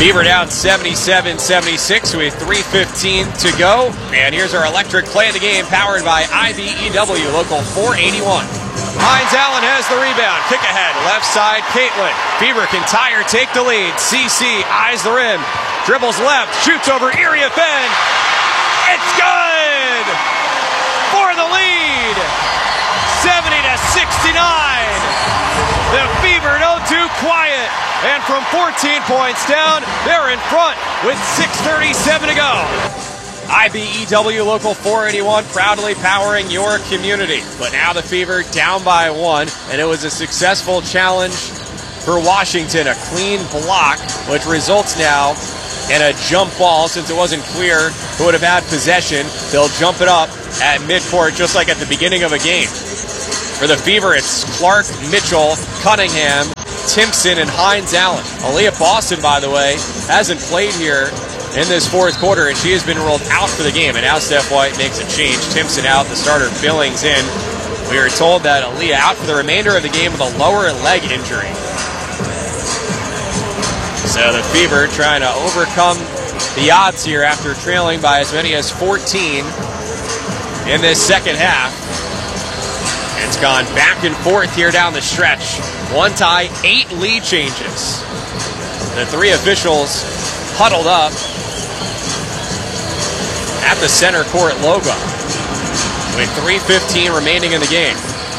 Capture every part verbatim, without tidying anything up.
Fever down seventy-seven seventy-six with three fifteen to go. And here's our electric play of the game, powered by I B E W Local four eighty-one. Hines Allen has the rebound. Kick ahead, left side, Caitlin. Fever can tie or take the lead. C C eyes the rim. Dribbles left, shoots over Iriafen. It's good! For the lead! seventy to sixty-nine. The Fever no too quiet. And from fourteen points down, they're in front with six thirty-seven to go. I B E W Local four eighty-one proudly powering your community. But now the Fever down by one, and it was a successful challenge for Washington. A clean block, which results now in a jump ball. Since it wasn't clear who would have had possession, they'll jump it up at midcourt just like at the beginning of a game. For the Fever, it's Clark, Mitchell, Cunningham, Timpson, and Hines Allen. Aaliyah Boston, by the way, hasn't played here in this fourth quarter, and she has been ruled out for the game. And now Steph White makes a change. Timpson out, the starter Billings in. We are told that Aaliyah out for the remainder of the game with a lower leg injury. So the Fever trying to overcome the odds here after trailing by as many as fourteen in this second half. It's gone back and forth here down the stretch. One tie, eight lead changes. The three officials huddled up at the center court logo with three fifteen remaining in the game.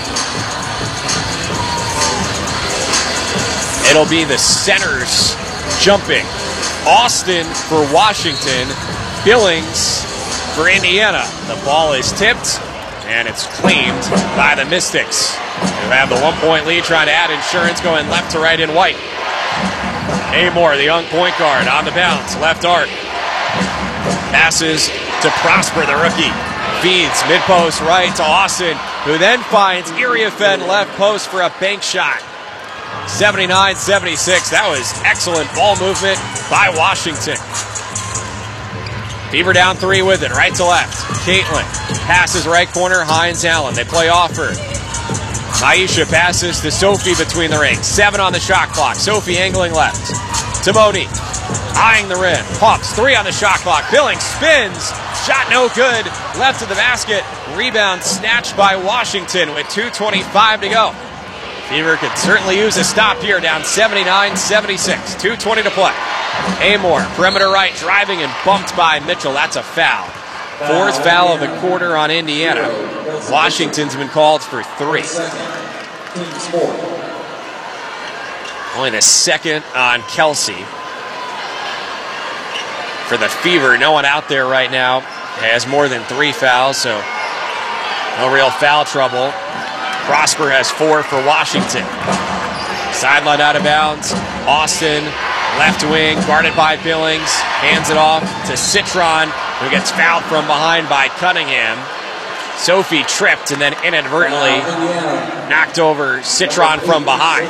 It'll be the centers jumping. Austin for Washington, Billings for Indiana. The ball is tipped, and it's claimed by the Mystics, who have the one-point lead, trying to add insurance, going left to right in white. Amore, the young point guard, on the bounce, left arc. Passes to Prosper, the rookie. Feeds mid-post right to Austin, who then finds Iriafen left post for a bank shot. seventy-nine seventy-six. That was excellent ball movement by Washington. Fever down three with it, right to left. Caitlin passes right corner, Hines Allen. They play off her. Aisha passes to Sophie between the rings. Seven on the shot clock. Sophie angling left. To Monique. Eyeing the rim. Pumps. Three on the shot clock. Billings spins. Shot no good. Left of the basket. Rebound snatched by Washington with two twenty-five to go. Fever could certainly use a stop here, down seventy-nine seventy-six. two twenty to play. Amore, perimeter right, driving and bumped by Mitchell. That's a foul. Fourth foul of the quarter on Indiana. Washington's been called for three. Only the second on Kelsey. For the Fever, no one out there right now has more than three fouls, so no real foul trouble. Prosper has four for Washington. Sideline out of bounds. Austin, left wing, guarded by Billings. Hands it off to Citron, who gets fouled from behind by Cunningham. Sophie tripped and then inadvertently knocked over Citron from behind.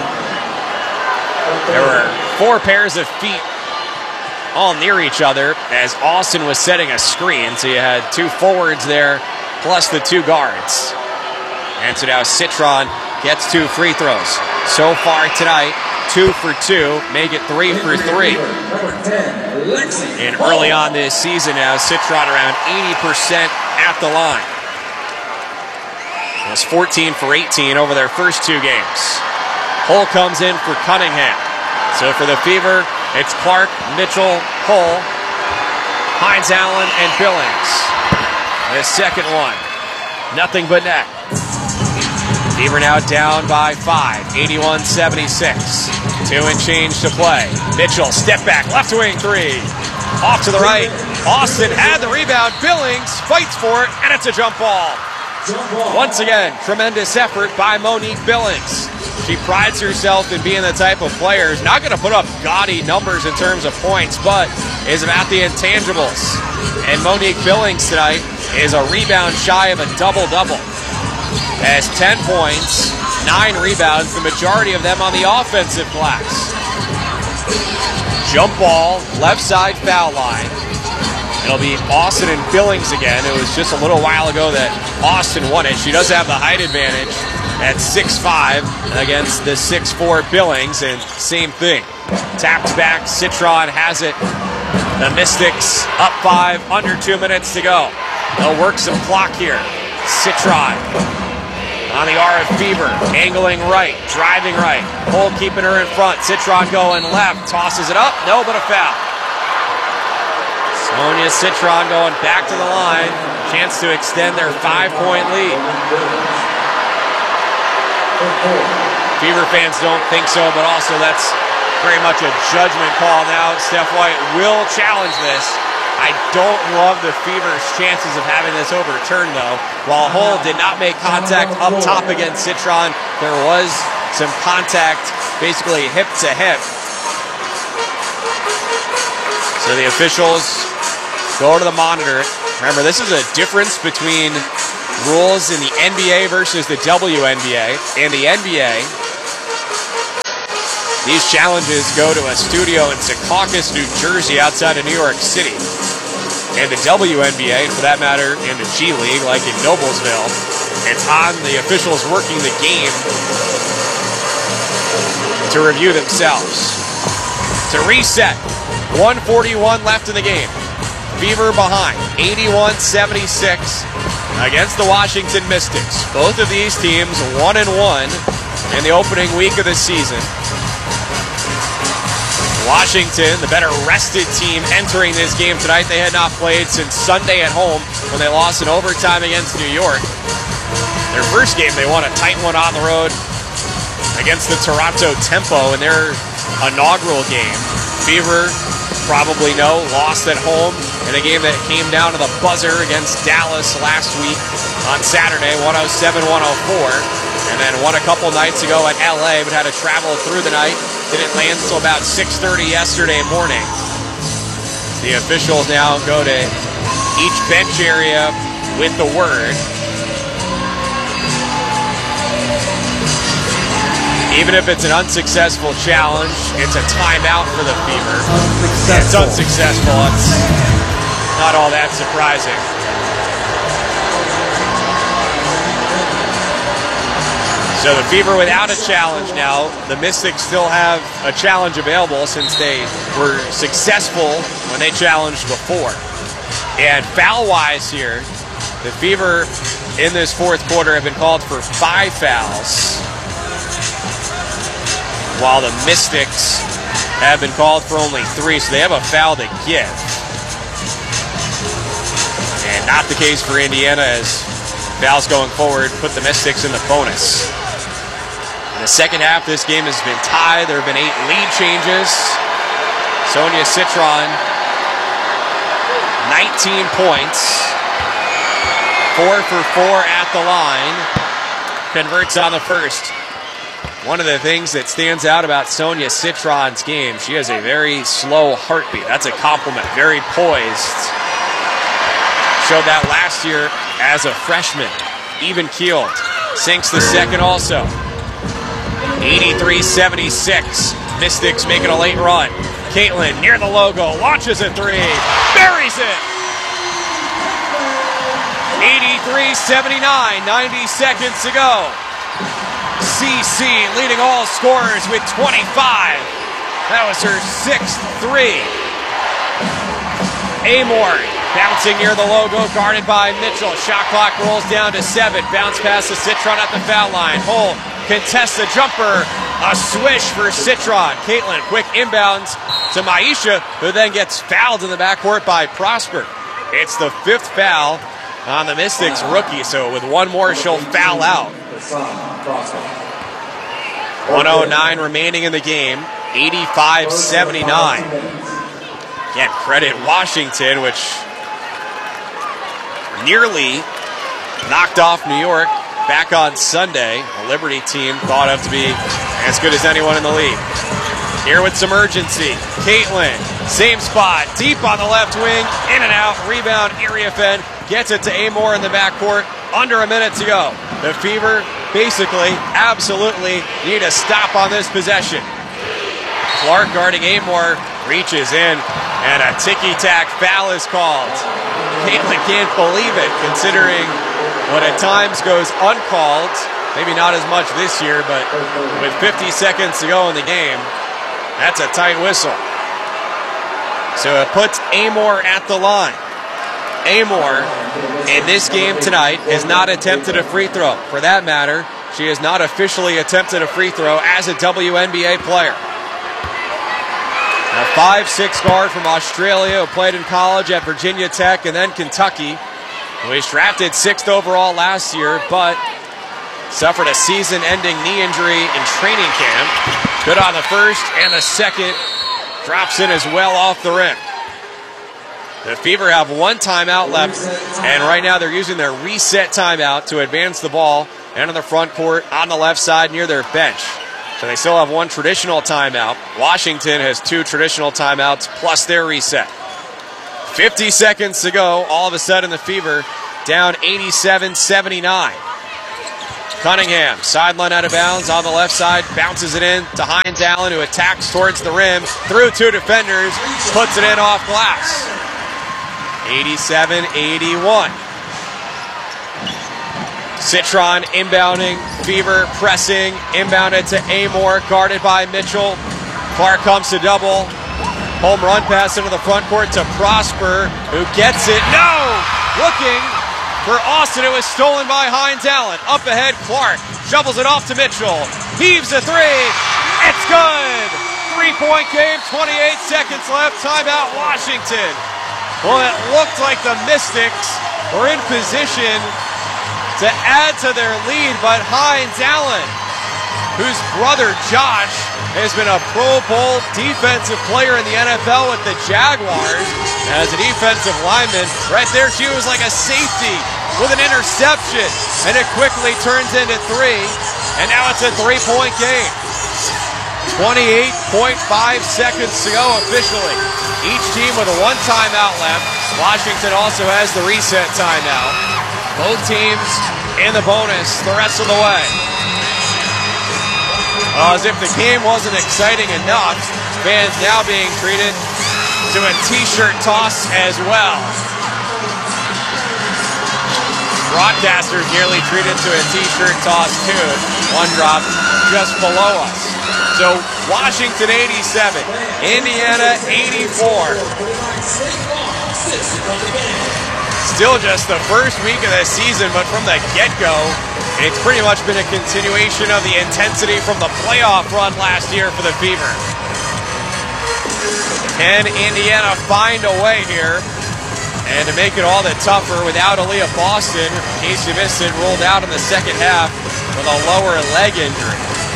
There were four pairs of feet all near each other as Austin was setting a screen. So you had two forwards there plus the two guards. And so now Citron gets two free throws. So far tonight, two for two, make it three for three. And early on this season now, Citron around eighty percent at the line. That's fourteen for eighteen over their first two games. Hull comes in for Cunningham. So for the Fever, it's Clark, Mitchell, Hull, Hines Allen, and Billings. The second one, nothing but net. Fever now down by five, eighty-one seventy-six. Two and change to play. Mitchell, step back, left wing three. Off to the right. Austin had the rebound. Billings fights for it, and it's a jump ball. Once again, tremendous effort by Monique Billings. She prides herself in being the type of player who's not going to put up gaudy numbers in terms of points, but is about the intangibles. And Monique Billings tonight is a rebound shy of a double-double. Has ten points, nine rebounds, the majority of them on the offensive glass. Jump ball, left side foul line. It'll be Austin and Billings again. It was just a little while ago that Austin won it. She does have the height advantage at six five against the six four Billings, and same thing. Tapped back, Citron has it. The Mystics up five, under two minutes to go. They'll work some clock here. Citron on the R of Fever, angling right, driving right. Hull keeping her in front. Citron going left, tosses it up. No, but a foul. Sonia Citron going back to the line. Chance to extend their five-point lead. Fever fans don't think so, but also that's very much a judgment call now. Steph White will challenge this. I don't love the Fever's chances of having this overturned, though. While Hull did not make contact up top against Citron, there was some contact basically hip to hip. So the officials go to the monitor. Remember, this is a difference between rules in the N B A versus the W N B A. In the N B A, these challenges go to a studio in Secaucus, New Jersey, outside of New York City. And the W N B A, and for that matter, in the G League, like in Noblesville, it's on the officials working the game to review themselves. To reset, one forty-one left in the game. Fever behind, eighty-one seventy-six against the Washington Mystics. Both of these teams one and one in the opening week of the season. Washington, the better rested team entering this game tonight. They had not played since Sunday at home when they lost in overtime against New York. Their first game, they won a tight one on the road against the Toronto Tempo in their inaugural game. Fever, probably know, lost at home in a game that came down to the buzzer against Dallas last week on Saturday, one oh seven one oh four. And then won a couple nights ago at L A, but had to travel through the night. Didn't land until about six thirty yesterday morning. The officials now go to each bench area with the word. Even if it's an unsuccessful challenge, it's a timeout for the Fever. Unsuccessful. It's unsuccessful. It's not all that surprising. So the Fever without a challenge now. The Mystics still have a challenge available since they were successful when they challenged before. And foul-wise here, the Fever in this fourth quarter have been called for five fouls, while the Mystics have been called for only three, so they have a foul to give. And not the case for Indiana, as fouls going forward put the Mystics in the bonus. In the second half, this game has been tied. There have been eight lead changes. Sonia Citron, nineteen points. Four for four at the line. Converts on the first. One of the things that stands out about Sonia Citron's game, she has a very slow heartbeat. That's a compliment. Very poised. Showed that last year as a freshman. Even keeled. Sinks the second also. eighty-three seventy-six. Mystics making a late run. Caitlin near the logo. Launches a three. Buries it. eighty-three seventy-nine. ninety seconds to go. C C leading all scorers with twenty-five. That was her sixth three. Amor bouncing near the logo, guarded by Mitchell. Shot clock rolls down to seven. Bounce pass to Citron at the foul line. Hull contests the jumper. A swish for Citron. Caitlin, quick inbounds to Maisha, who then gets fouled in the backcourt by Prosper. It's the fifth foul on the Mystics rookie, so with one more, she'll foul out. one oh nine remaining in the game, eighty-five seventy-nine. Again, credit Washington, which nearly knocked off New York back on Sunday. A Liberty team thought of to be as good as anyone in the league. Here with some urgency, Caitlin, same spot, deep on the left wing, in and out, rebound, Iriafen gets it to Amor in the backcourt, under a minute to go. The Fever basically, absolutely need a stop on this possession. Clark guarding Amor, reaches in, and a ticky-tack foul is called. Caitlin can't believe it, considering what at times goes uncalled. Maybe not as much this year, but with fifty seconds to go in the game, That's a tight whistle. So it puts Amor at the line. Amor, in this game tonight, has not attempted a free throw. For that matter, she has not officially attempted a free throw as a W N B A player. A five six guard from Australia who played in college at Virginia Tech and then Kentucky, who was drafted sixth overall last year, but suffered a season-ending knee injury in training camp. Good on the first and the second. Drops in as well off the rim. The Fever have one timeout left, and right now they're using their reset timeout to advance the ball and in the front court on the left side near their bench. So they still have one traditional timeout. Washington has two traditional timeouts plus their reset. fifty seconds to go. All of a sudden the Fever down eighty-seven seventy-nine. Cunningham, sideline out of bounds on the left side, bounces it in to Hines Allen, who attacks towards the rim, through two defenders, puts it in off glass. eighty-seven eighty-one. Citron inbounding, Fever pressing, inbounded to Amor, guarded by Mitchell. Clark comes to double. Home run pass into the front court to Prosper, who gets it. No! Looking for Austin. It was stolen by Hines Allen. Up ahead, Clark shovels it off to Mitchell. Heaves a three. It's good! Three-point game, twenty-eight seconds left. Timeout, Washington. Well, it looked like the Mystics were in position to add to their lead, but Hines Allen, whose brother Josh has been a Pro Bowl defensive player in the N F L with the Jaguars, as a defensive lineman, right there she was like a safety with an interception, and it quickly turns into three, and now it's a three-point game. twenty-eight point five seconds to go officially. Each team with a one timeout left. Washington also has the reset timeout. Both teams in the bonus the rest of the way. Uh, as if the game wasn't exciting enough, fans now being treated to a t-shirt toss as well. Broadcasters nearly treated to a t-shirt toss too. One dropped just below us. So Washington eighty-seven, Indiana eighty-four. Still just the first week of the season, but from the get-go, it's pretty much been a continuation of the intensity from the playoff run last year for the Fever. Can Indiana find a way here? And to make it all the tougher, without Aaliyah Boston, in case you missed it, rolled out in the second half with a lower leg injury.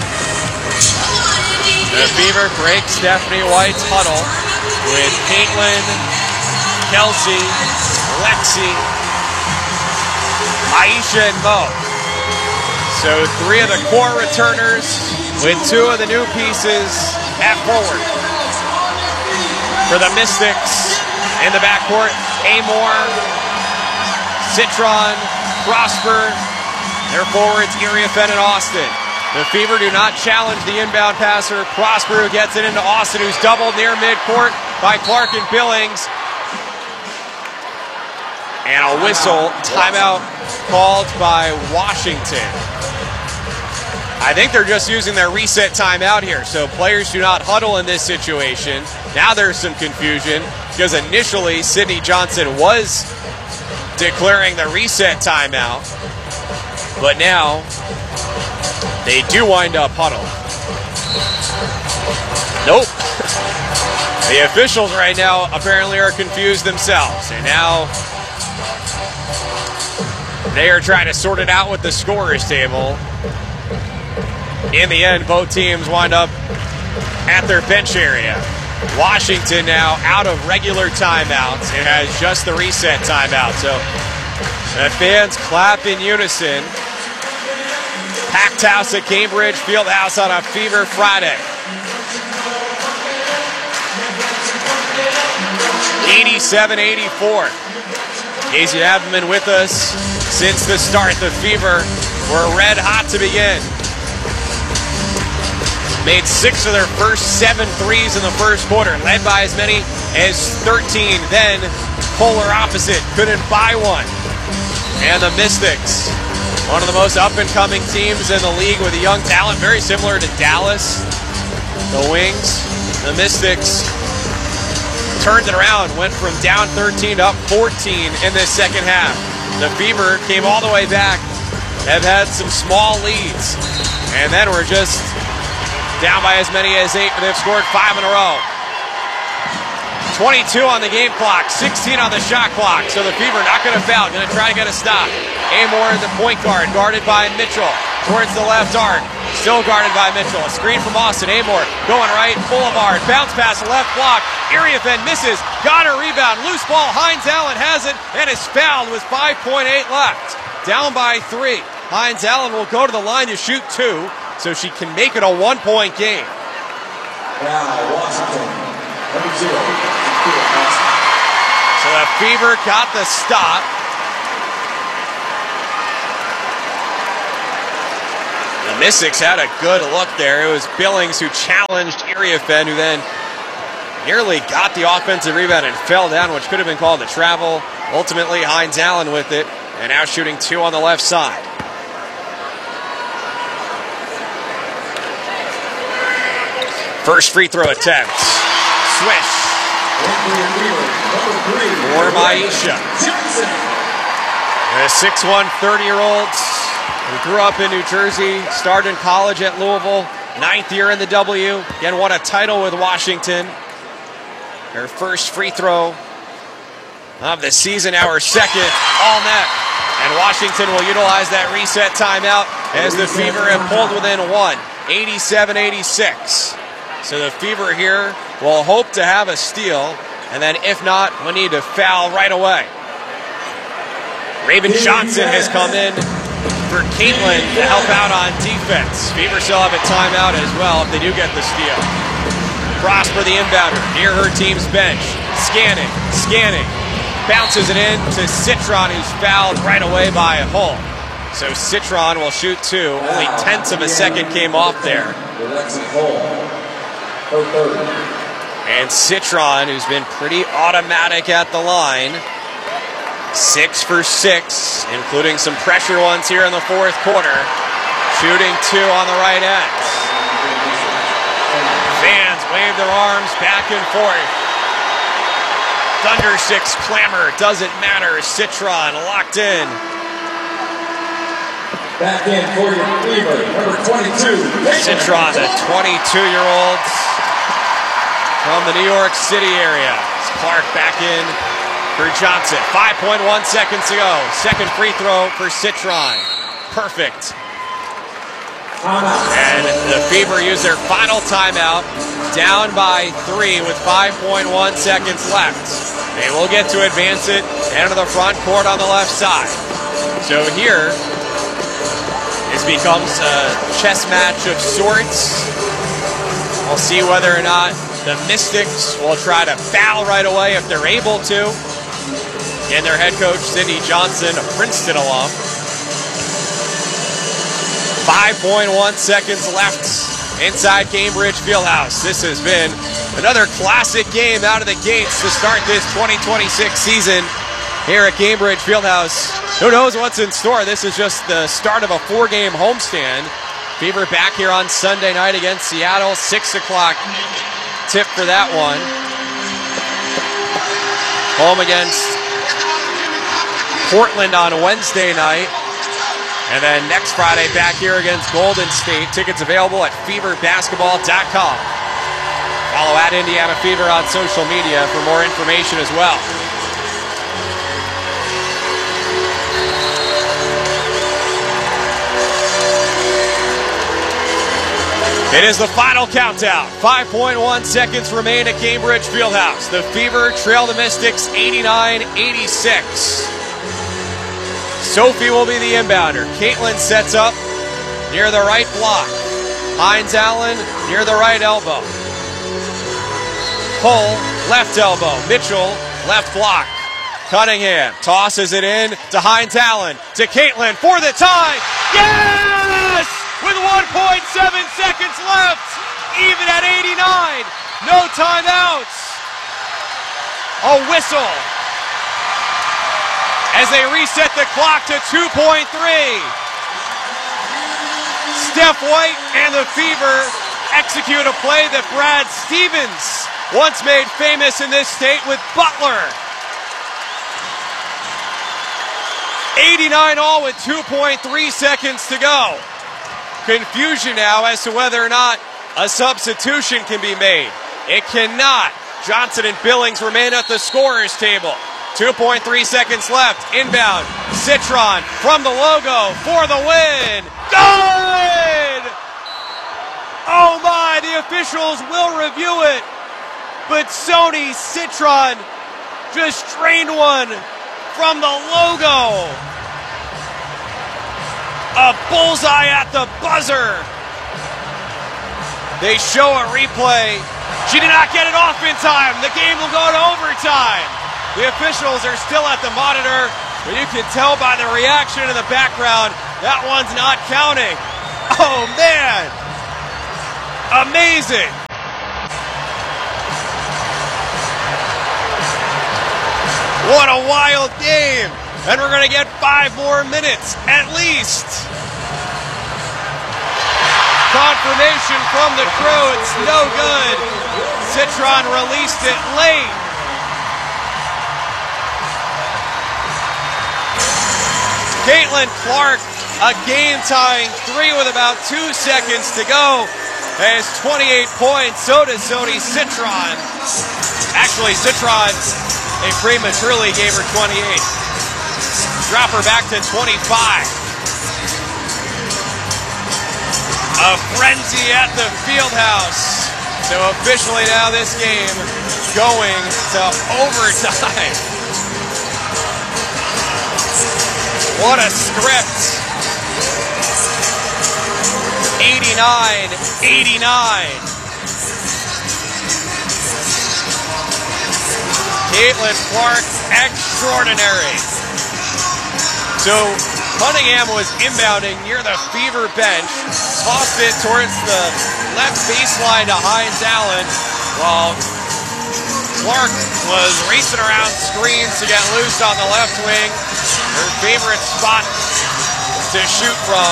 The Fever break Stephanie White's huddle with Caitlin, Kelsey, Lexi, Aisha, and Mo. So three of the core returners with two of the new pieces at forward. For the Mystics in the backcourt, Amor, Citron, Prosper. Their forwards, Iriafen and Austin. The Fever do not challenge the inbound passer. Prosper, who gets it into Austin, who's doubled near midcourt by Clark and Billings. And a whistle, timeout called by Washington. I think they're just using their reset timeout here, so players do not huddle in this situation. Now there's some confusion, because initially Sydney Johnson was declaring the reset timeout, but now they do wind up huddled. Nope. The officials right now apparently are confused themselves, and now they are trying to sort it out with the scorers table. In the end, both teams wind up at their bench area. Washington now out of regular timeouts. It has just the reset timeout. So the fans clap in unison. Packed house at Cambridge Fieldhouse on a Fever Friday. eighty-seven eighty-four. In case you haven't been with us since the start, the Fever were red hot to begin. Made six of their first seven threes in the first quarter, led by as many as thirteen. Then, polar opposite, couldn't buy one. And the Mystics, one of the most up-and-coming teams in the league with a young talent, very similar to Dallas, the Wings. the Mystics turned it around, went from down thirteen to up fourteen in this second half. The Fever came all the way back, have had some small leads, and then we're just down by as many as eight, but they've scored five in a row. twenty-two on the game clock, sixteen on the shot clock, so the Fever not going to foul, going to try to get a stop. Amor in the point guard, guarded by Mitchell, towards the left arc, still guarded by Mitchell. A screen from Austin, Amor going right, Boulevard, bounce pass, left block, Iriafen misses, got a rebound, loose ball, Hines Allen has it, and is fouled with five point eight left. Down by three. Hines Allen will go to the line to shoot two, so she can make it a one-point game. Now, Washington, number zero. So the Fever got the stop. The Mystics had a good look there. It was Billings who challenged Iriafen, who then nearly got the offensive rebound and fell down, which could have been called a travel. Ultimately, Hines Allen with it, and now shooting two on the left side. First free throw attempt. Swish. For Maisha. A six one, thirty-year-old who grew up in New Jersey, started in college at Louisville, ninth year in the W, again won a title with Washington. Her first free throw of the season, our second, all net. And Washington will utilize that reset timeout as the Fever have pulled within one, eighty-seven eighty-six. So the Fever here will hope to have a steal, and then if not, we need to foul right away. Raven Johnson has come in for Caitlin to help out on defense. Fever still have a timeout as well if they do get the steal. Prosper, the inbounder, near her team's bench. Scanning, scanning. Bounces it in to Citron, who's fouled right away by Hull. So Citron will shoot two. Only tenths of a second came off there. And Citron, who's been pretty automatic at the line, six for six, including some pressure ones here in the fourth quarter, shooting two on the right end. Fans wave their arms back and forth. Thunder Six clamor, doesn't matter. Citron locked in. Back in for your Fever, number twenty-two. Citron, the twenty-two-year-old from the New York City area. Clark back in for Johnson. five point one seconds to go. Second free throw for Citron. Perfect. And the Fever use their final timeout, down by three with five point one seconds left. They will get to advance it into the front court on the left side. So here, this becomes a chess match of sorts. We'll see whether or not the Mystics will try to foul right away if they're able to. And their head coach, Cindy Johnson, a Princeton alum. five point one seconds left inside Cambridge Fieldhouse. This has been another classic game out of the gates to start this twenty twenty-six season here at Cambridge Fieldhouse. Who knows what's in store? This is just the start of a four-game homestand. Fever back here on Sunday night against Seattle. six o'clock tip for that one. Home against Portland on Wednesday night. And then next Friday back here against Golden State. Tickets available at fever basketball dot com. Follow at Indiana Fever on social media for more information as well. It is the final countdown. five point one seconds remain at Cambridge Fieldhouse. The Fever trail the Mystics eighty-nine eighty-six. Sophie will be the inbounder. Caitlin sets up near the right block. Hines Allen near the right elbow. Hull, left elbow. Mitchell, left block. Cunningham tosses it in to Hines Allen. To Caitlin for the tie. Yes! With one point seven seconds left. Even at eighty-nine. No timeouts. A whistle as they reset the clock to two point three. Steph White and the Fever execute a play that Brad Stevens once made famous in this state with Butler. eighty-nine all with two point three seconds to go. Confusion now as to whether or not a substitution can be made. It cannot. Johnson and Billings remain at the scorer's table. two point three seconds left. Inbound. Citron from the logo for the win. Good! Oh my, the officials will review it. But Sony Citron just drained one from the logo. A bullseye at the buzzer. They show a replay. She did not get it off in time. The game will go to overtime. The officials are still at the monitor, but you can tell by the reaction in the background that one's not counting. Oh man! Amazing! What a wild game! And we're going to get five more minutes at least. Confirmation from the crew, it's no good. Citron released it late. Caitlin Clark, a game-tying three with about two seconds to go, has twenty-eight points. So does Sony Citron. Actually, Citron, they prematurely gave her twenty-eight. Drop her back to twenty-five. A frenzy at the Fieldhouse. So officially now this game going to overtime. What a script. eighty-nine eighty-nine. Caitlin Clark, extraordinary. So Cunningham was inbounding near the Fever bench, tossed it towards the left baseline to Hines Allen, while Clark was racing around screens to get loose on the left wing, her favorite spot to shoot from.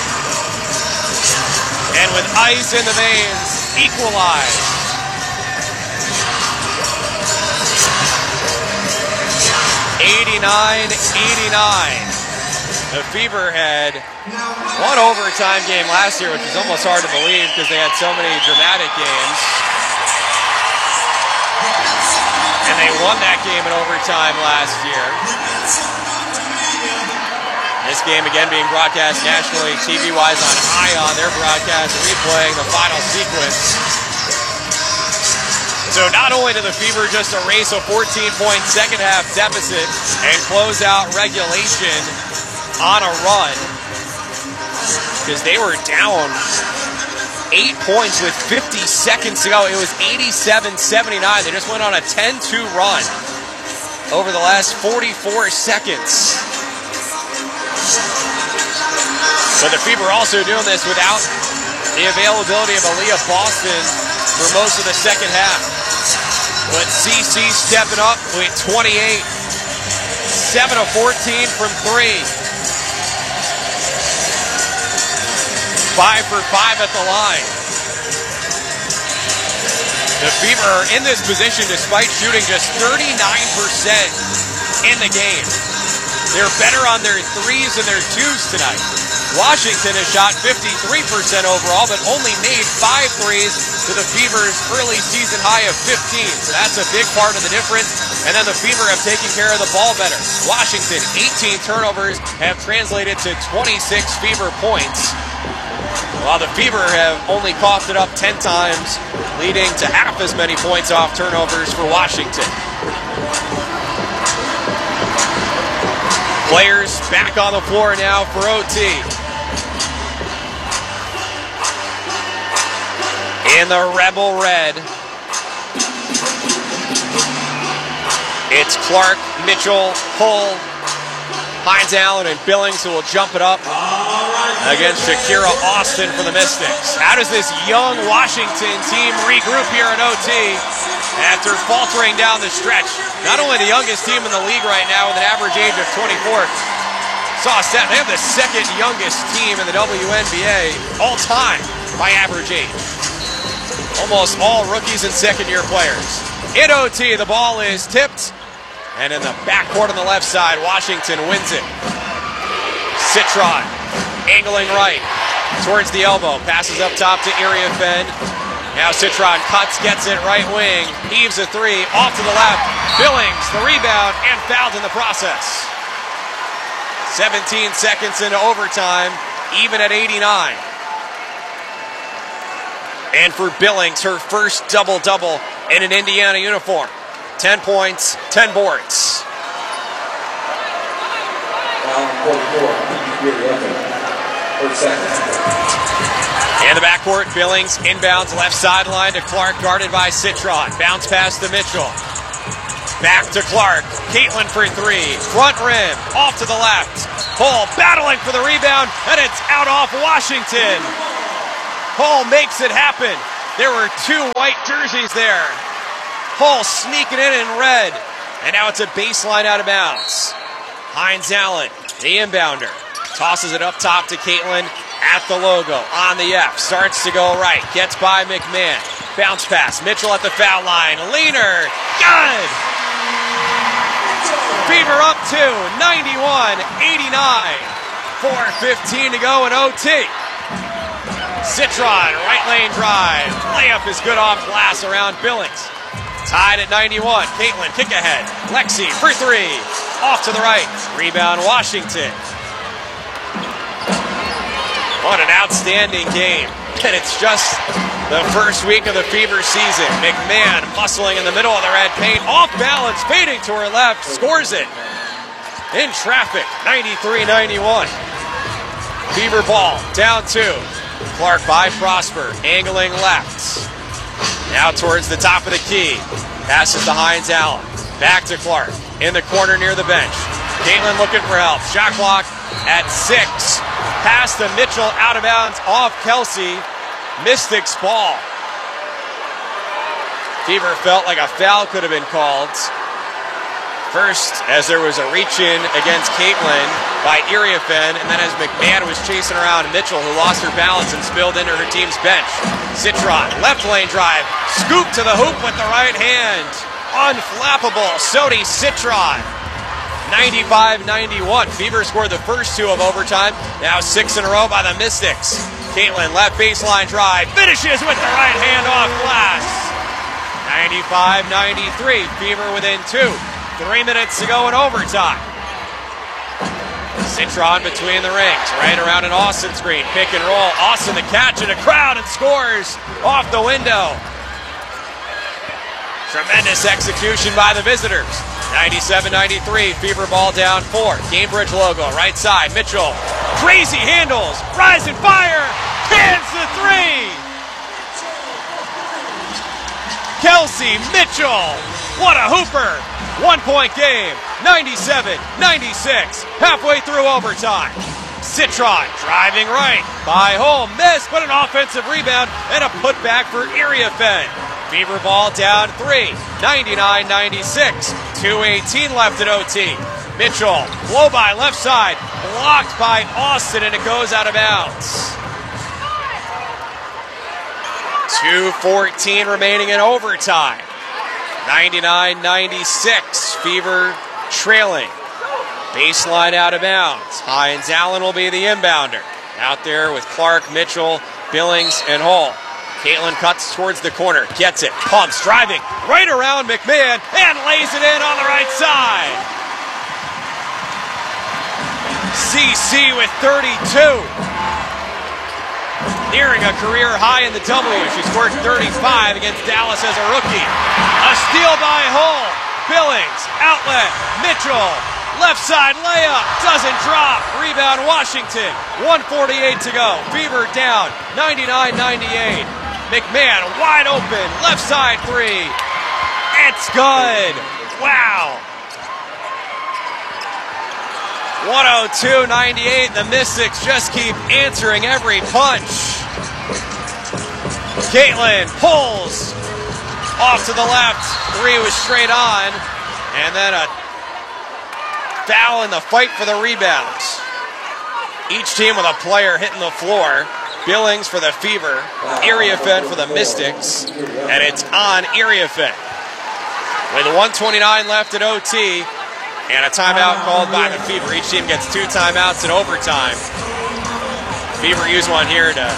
And with ice in the veins, equalized. eighty-nine eighty-nine. The Fever had one overtime game last year, which is almost hard to believe because they had so many dramatic games. And they won that game in overtime last year. This game again being broadcast nationally, T V-wise on Ion, their broadcast replaying the final sequence. So not only did the Fever just erase a fourteen-point second-half deficit and close out regulation on a run, because they were down eight points with fifty seconds to go. It was eighty-seven seventy-nine. They just went on a ten two run over the last forty-four seconds. But the Fever also doing this without the availability of Aaliyah Boston for most of the second half. But C C stepping up with twenty-eight. seven of fourteen from three. Five for five at the line. The Fever are in this position despite shooting just thirty-nine percent in the game. They're better on their threes and their twos tonight. Washington has shot fifty-three percent overall, but only made five threes to the Fever's early season high of fifteen. So that's a big part of the difference. And then the Fever have taken care of the ball better. Washington, eighteen turnovers have translated to twenty-six Fever points, while the Fever have only coughed it up ten times, leading to half as many points off turnovers for Washington. Players back on the floor now for O T. In the Rebel Red, it's Clark, Mitchell, Hull, Hines Allen, and Billings who will jump it up against Shakira Austin for the Mystics. How does this young Washington team regroup here at O T after faltering down the stretch? Not only the youngest team in the league right now with an average age of twenty-four. Saw a stat, they have the second youngest team in the W N B A all time by average age. Almost all rookies and second-year players. In O T, the ball is tipped, and in the backcourt on the left side, Washington wins it. Citron, angling right, towards the elbow, passes up top to Iriafen. Now Citron cuts, gets it right wing, heaves a three, off to the left. Billings, the rebound, and fouled in the process. seventeen seconds into overtime, even at eighty-nine. And for Billings, her first double-double in an Indiana uniform. ten points, ten boards. In the backcourt, Billings inbounds left sideline to Clark, guarded by Citron. Bounce pass to Mitchell. Back to Clark. Caitlin for three. Front rim. Off to the left. Hull battling for the rebound, and it's out off Washington. Hull makes it happen. There were two white jerseys there. Hull sneaking in in red. And now it's a baseline out of bounds. Hines Allen, the inbounder. Tosses it up top to Caitlin at the logo. On the F. Starts to go right. Gets by McMahon. Bounce pass. Mitchell at the foul line. Leaner. Good! Fever up to ninety-one eighty-nine. four fifteen to go in O T. Citron, right lane drive. Layup is good off glass around Billings. Tied at ninety-one. Caitlin, kick ahead. Lexi for three. Off to the right. Rebound, Washington. What an outstanding game. And it's just the first week of the Fever season. McMahon muscling in the middle of the red paint. Off balance, fading to her left. Scores it. In traffic, ninety-three ninety-one. Fever ball, down two. Clark by Prosper, angling left. Now towards the top of the key. Passes to Hines Allen. Back to Clark. In the corner near the bench. Caitlin looking for help. Shot clock at six. Pass to Mitchell, out of bounds, off Kelsey. Mystics ball. Fever felt like a foul could have been called. First, as there was a reach-in against Caitlin by Iriafen, and then as McMahon was chasing around Mitchell, who lost her balance and spilled into her team's bench. Citron, left lane drive, scoop to the hoop with the right hand. Unflappable, Sodi Citron. ninety-five ninety-one. Fever scored the first two of overtime. Now six in a row by the Mystics. Caitlin, left baseline drive, finishes with the right hand off glass. ninety-five ninety-three. Fever within two. Three minutes to go in overtime. Citron between the rings, right around an Austin screen. Pick and roll. Austin the catch in a crowd and scores off the window. Tremendous execution by the visitors. ninety-seven ninety-three, Fever ball down four. Cambridge logo, right side. Mitchell, crazy handles, rise and fire, hits the three. Kelsey Mitchell, what a hooper. One-point game, ninety-seven ninety-six, halfway through overtime. Citron driving right by Hull, miss, but an offensive rebound and a putback for Iriafen. Fever ball down three, ninety-nine ninety-six, two eighteen left at O T. Mitchell, blow by left side, blocked by Austin, and it goes out of bounds. two fourteen remaining in overtime. ninety-nine ninety-six, Fever trailing. Baseline out of bounds. Hines Allen will be the inbounder. Out there with Clark, Mitchell, Billings, and Hull. Caitlin cuts towards the corner, gets it, pumps, driving, right around McMahon, and lays it in on the right side. C C with thirty-two. Nearing a career high in the W. She scored thirty-five against Dallas as a rookie. A steal by Hull. Billings, outlet, Mitchell, left side layup, doesn't drop. Rebound Washington, one forty-eight to go. Fever down, ninety-nine ninety-eight. McMahon wide open, left side three. It's good. Wow. one oh two ninety-eight. The Mystics just keep answering every punch. Caitlin pulls off to the left. Three was straight on. And then a foul in the fight for the rebounds. Each team with a player hitting the floor. Billings for the Fever, Iriafen for the Mystics, and it's on Iriafen. With one twenty-nine left at O T, and a timeout called by the Fever. Each team gets two timeouts in overtime. Fever use one here to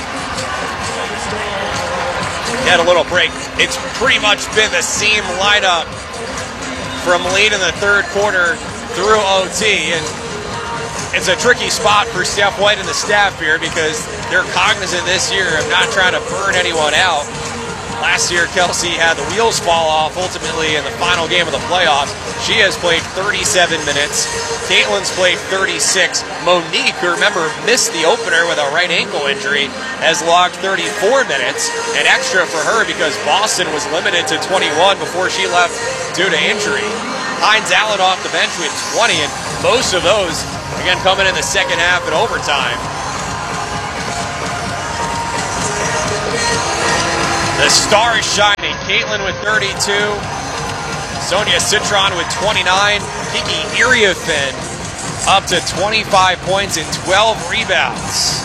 get a little break. It's pretty much been the same lineup from late in the third quarter through O T, and it's a tricky spot for Steph White and the staff here because they're cognizant this year of not trying to burn anyone out. Last year, Kelsey had the wheels fall off ultimately in the final game of the playoffs. She has played thirty-seven minutes. Caitlin's played thirty-six. Monique, who remember missed the opener with a right ankle injury, has logged thirty-four minutes. An extra for her because Boston was limited to twenty-one before she left due to injury. Hines Allen off the bench with twenty, and most of those, again, coming in the second half and overtime. The star is shining. Caitlin with thirty-two. Sonia Citron with twenty-nine. Kiki Iriafen up to twenty-five points and twelve rebounds.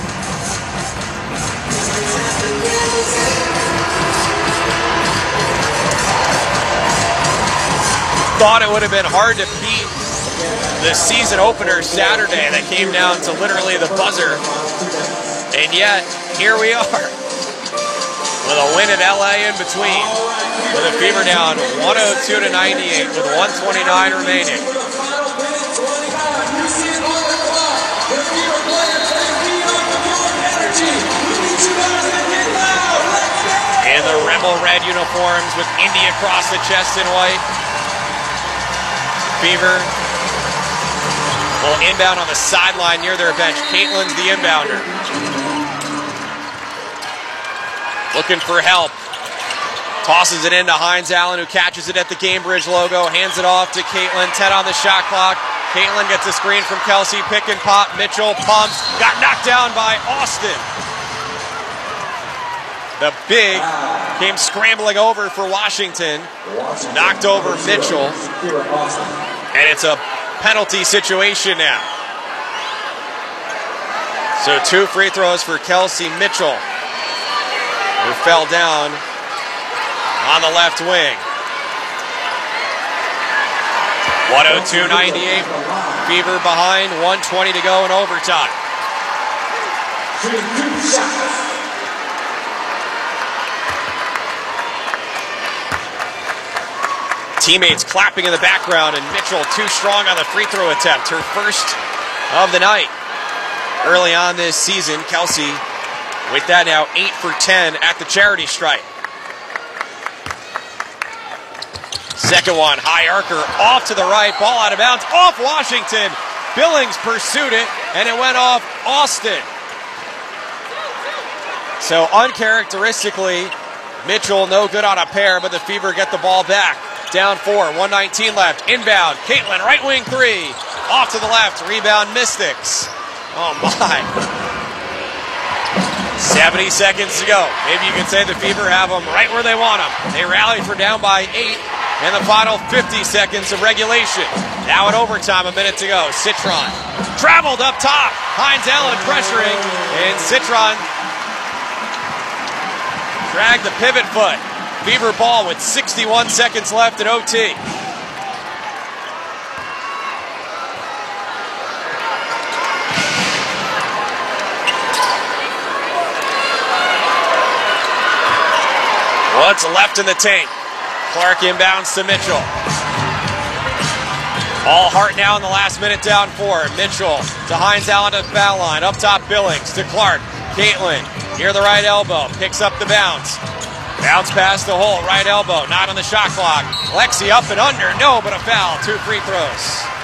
Thought it would have been hard to beat the season opener Saturday that came down to literally the buzzer. And yet, here we are. With a win in L A in between, with the Fever down one oh two to ninety-eight with one twenty-nine remaining. In the Rebel red uniforms with Indy across the chest in white. Fever will inbound on the sideline near their bench. Caitlin's the inbounder. Looking for help. Tosses it into Hines Allen, who catches it at the Gamebridge logo, hands it off to Caitlin. ten on the shot clock. Caitlin gets a screen from Kelsey. Pick and pop. Mitchell pumps. Got knocked down by Austin. The big came scrambling over for Washington. Knocked over Mitchell. And it's a penalty situation now. So two free throws for Kelsey Mitchell, who fell down on the left wing. one oh two ninety-eight. Fever behind, one twenty to go in overtime. Teammates clapping in the background, and Mitchell too strong on the free throw attempt. Her first of the night. Early on this season, Kelsey with that now eight for ten at the charity stripe. Second one, high arcer off to the right, ball out of bounds, off Washington. Billings pursued it, and it went off Austin. So uncharacteristically, Mitchell no good on a pair, but the Fever get the ball back. Down four, one nineteen left, inbound, Caitlin, right wing three, off to the left, rebound Mystics. Oh my. seventy seconds to go. Maybe you can say the Fever have them right where they want them. They rallied for down by eight in the final fifty seconds of regulation. Now in overtime, a minute to go. Citron traveled up top. Hines Allen pressuring, and Citron dragged the pivot foot. Fever ball with sixty-one seconds left at O T. What's left in the tank? Clark inbounds to Mitchell. All heart now in the last minute, down four. Mitchell to Hines Allen at the foul line. Up top, Billings to Clark. Caitlin near the right elbow. Picks up the bounce. Bounce past the hole. Right elbow. Not on the shot clock. Lexi up and under. No, but a foul. Two free throws.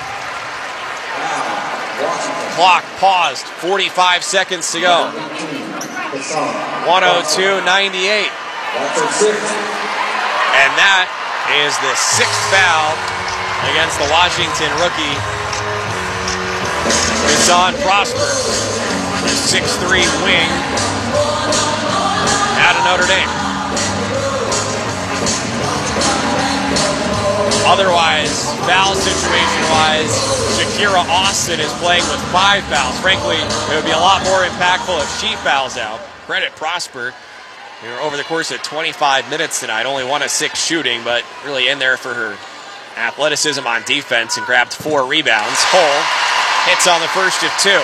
Clock paused. forty-five seconds to go. one oh two ninety-eight. And that is the sixth foul against the Washington rookie, Rizan Prosper, the six three wing out of Notre Dame. Otherwise, foul situation-wise, Shakira Austin is playing with five fouls. Frankly, it would be a lot more impactful if she fouls out. Credit Prosper. You know, over the course of twenty-five minutes tonight, only one of six shooting, but really in there for her athleticism on defense and grabbed four rebounds. Hull hits on the first of two.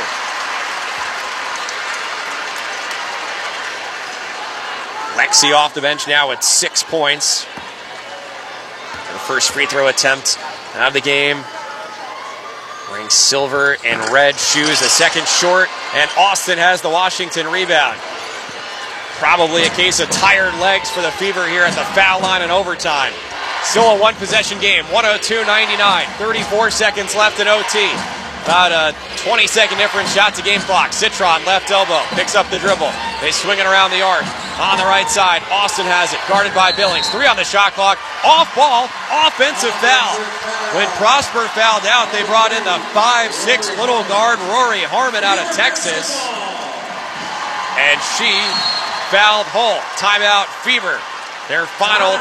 Lexi off the bench now with six points. Her first free throw attempt of the game. Wearing silver and red shoes, a second short, and Austin has the Washington rebound. Probably a case of tired legs for the Fever here at the foul line in overtime. Still a one-possession game, one oh two ninety-nine, thirty-four seconds left in O T. About a twenty-second difference, shot to game clock. Citron, left elbow, picks up the dribble. They swing it around the arc. On the right side, Austin has it, guarded by Billings. Three on the shot clock, off ball, offensive foul. When Prosper fouled out, they brought in the five six little guard, Rory Harmon out of Texas. And she fouled Hull. Timeout, Fever. Their final